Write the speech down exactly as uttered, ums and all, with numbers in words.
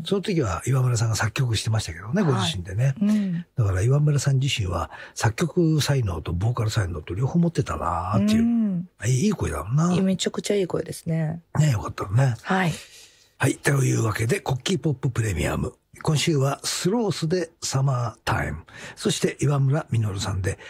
その時は岩村さんが作曲してましたけどね、ご自身でね。 うん、 だから岩村さん自身は作曲才能とボーカル才能と両方持ってたなーっていう。うん、いい声だもんな。 めちゃくちゃいい声ですね。 ね、よかったね。 はい。 はい。というわけで、コッキーポッププレミアム。今週はスロースでサマータイム。そして岩村実さんで